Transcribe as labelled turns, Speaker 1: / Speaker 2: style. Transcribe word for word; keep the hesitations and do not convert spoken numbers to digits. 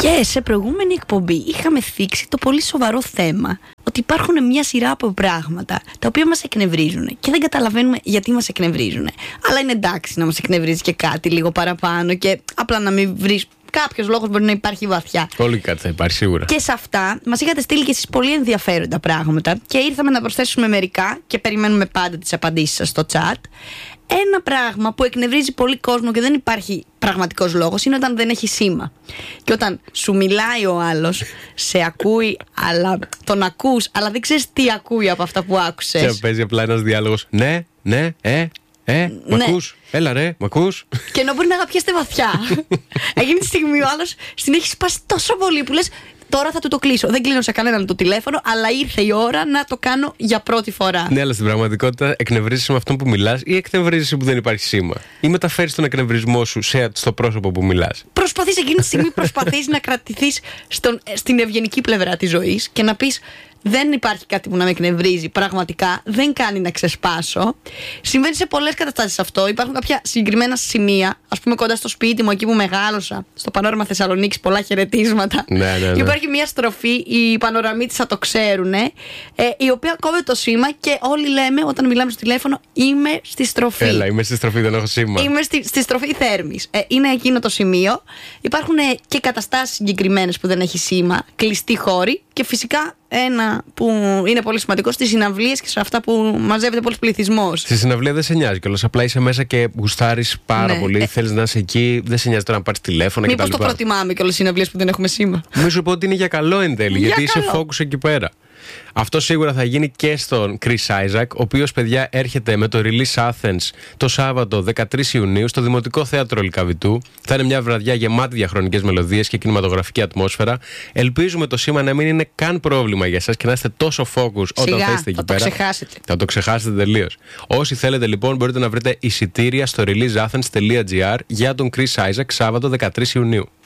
Speaker 1: Και σε προηγούμενη εκπομπή είχαμε θίξει το πολύ σοβαρό θέμα ότι υπάρχουν μια σειρά από πράγματα τα οποία μας εκνευρίζουν και δεν καταλαβαίνουμε γιατί μας εκνευρίζουν. Αλλά είναι εντάξει να μας εκνευρίζει και κάτι λίγο παραπάνω και απλά να μην βρεις. Κάποιος λόγος μπορεί να υπάρχει βαθιά.
Speaker 2: Όλοι κάτι θα υπάρχει σίγουρα.
Speaker 1: Και σε αυτά μας είχατε στείλει και εσείς πολύ ενδιαφέροντα πράγματα και ήρθαμε να προσθέσουμε μερικά και περιμένουμε πάντα τις απαντήσεις σας στο chat. Ένα πράγμα που εκνευρίζει πολύ κόσμο και δεν υπάρχει πραγματικός λόγος είναι όταν δεν έχει σήμα. Και όταν σου μιλάει ο άλλος, σε ακούει, αλλά τον ακούς, αλλά δεν ξέρεις τι ακούει από αυτά που άκουσες.
Speaker 2: Και παίζει απλά ένας διάλογος. Ναι, ναι, ε. Ε, μ'
Speaker 1: Ναι.
Speaker 2: ακούς, έλα ρε, μ' ακούς.
Speaker 1: Και ενώ μπορεί να αγαπιέστε βαθιά, εκείνη τη στιγμή ο άλλος στην έχει σπάσει τόσο πολύ που λες τώρα θα του το κλείσω. Δεν κλείνω σε κανέναν το τηλέφωνο, αλλά ήρθε η ώρα να το κάνω για πρώτη φορά.
Speaker 2: Ναι, αλλά στην πραγματικότητα εκνευρίζεσαι με αυτόν που μιλάς ή εκνευρίζεσαι που δεν υπάρχει σήμα. Ή μεταφέρεις τον εκνευρισμό σου σε, στο πρόσωπο που μιλάς.
Speaker 1: Προσπαθείς εκείνη τη στιγμή προσπαθείς να κρατηθείς στον, στην ευγενική πλευρά της ζωής και να πεις δεν υπάρχει κάτι που να με εκνευρίζει. Πραγματικά δεν κάνει να ξεσπάσω. Συμβαίνει σε πολλές καταστάσεις αυτό. Υπάρχουν κάποια συγκεκριμένα σημεία, ας πούμε κοντά στο σπίτι μου, εκεί που μεγάλωσα, στο Πανόραμα Θεσσαλονίκης, πολλά χαιρετίσματα.
Speaker 2: Ναι, ναι, ναι.
Speaker 1: Υπάρχει μια στροφή, οι Πανοραμίτες θα το ξέρουν, ε, η οποία κόβει το σήμα και όλοι λέμε όταν μιλάμε στο τηλέφωνο είμαι στη στροφή.
Speaker 2: Έλα, είμαι στη στροφή, δεν έχω σήμα.
Speaker 1: Είμαι στη, στη στροφή Θέρμης. Ε, είναι εκείνο το σημείο. Υπάρχουν ε, και καταστάσεις συγκεκριμένες που δεν έχει σήμα, κλειστοί χώροι και φυσικά ένα που είναι πολύ σημαντικό στις συναυλίες και σε αυτά που μαζεύεται πολλής πληθυσμός.
Speaker 2: Στη συναυλία δεν σε νοιάζει κιόλας. Απλά είσαι μέσα και γουστάρεις πάρα
Speaker 1: Ναι.
Speaker 2: πολύ.
Speaker 1: Ε,
Speaker 2: Θέλεις να είσαι εκεί, δεν σε νοιάζει τώρα να πάρεις τηλέφωνα κτλ.
Speaker 1: Μήπως το προτιμάμε και όλες τις συναυλίες που δεν έχουμε σήμα.
Speaker 2: Μην σου πω ότι είναι για καλό εν τέλει,
Speaker 1: Για
Speaker 2: γιατί είσαι
Speaker 1: καλό.
Speaker 2: focus εκεί πέρα. Αυτό σίγουρα θα γίνει και στον Chris Isaak, ο οποίος, παιδιά, έρχεται με το Release Athens το Σάββατο δεκατρείς Ιουνίου στο Δημοτικό Θέατρο Λυκαβητού. Θα είναι μια βραδιά γεμάτη διαχρονικές μελωδίες και κινηματογραφική ατμόσφαιρα. Ελπίζουμε το σήμα να μην είναι καν πρόβλημα για εσάς και να είστε τόσο focus όταν
Speaker 1: Σιγά,
Speaker 2: θα είστε εκεί
Speaker 1: θα το
Speaker 2: πέρα.
Speaker 1: ξεχάσετε.
Speaker 2: Θα το ξεχάσετε τελείως. Όσοι θέλετε λοιπόν μπορείτε να βρείτε εισιτήρια στο release athens τελεία gr για τον Chris Isaak Σάββατο δεκατρείς Ιουνίου.